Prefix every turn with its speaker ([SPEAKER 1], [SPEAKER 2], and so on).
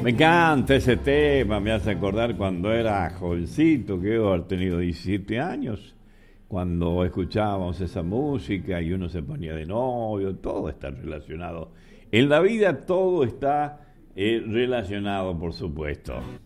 [SPEAKER 1] Me encanta ese tema, me hace acordar cuando era jovencito, que debo haber tenido 17 años, cuando escuchábamos esa música y uno se ponía de novio, todo está relacionado. En la vida todo está relacionado, por supuesto.